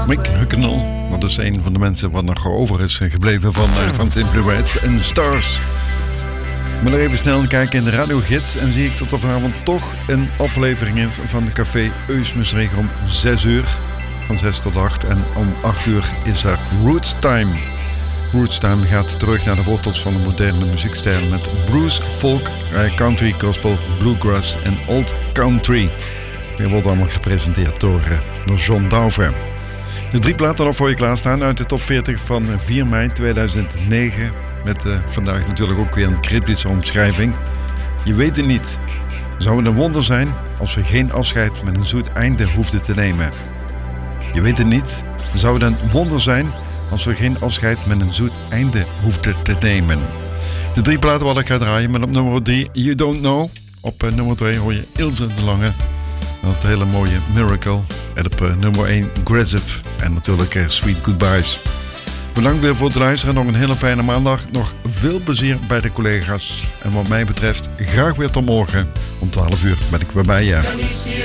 Mick Hucknall, dat is een van de mensen wat nog over is gebleven van Simply Red en Stars. Maar nog even snel kijken in de radiogids en zie ik dat er vanavond toch een aflevering is van de Café Eusmusregen om 6 uur. Van 6 tot 8 en om 8 uur is er Roots Time. Roots Time gaat terug naar de wortels van de moderne muziekstijl met blues, folk, country, gospel, bluegrass en old country. Dit wordt allemaal gepresenteerd door John Dauver. De 3 platen nog voor je klaarstaan uit de top 40 van 4 mei 2009. Met vandaag natuurlijk ook weer een cryptische omschrijving. Je weet het niet. Zou het een wonder zijn als we geen afscheid met een zoet einde hoefden te nemen? Je weet het niet. Zou het een wonder zijn als we geen afscheid met een zoet einde hoefden te nemen? De 3 platen wat ik ga draaien met op nummer 3 You Don't Know. Op nummer 2 hoor je Ilse de Lange. Dat hele mooie Miracle. En op nummer 1 Grasp. En natuurlijk Sweet Goodbyes. Bedankt weer voor het luisteren. Nog een hele fijne maandag. Nog veel plezier bij de collega's. En wat mij betreft graag weer tot morgen. Om 12 uur ben ik weer bij je.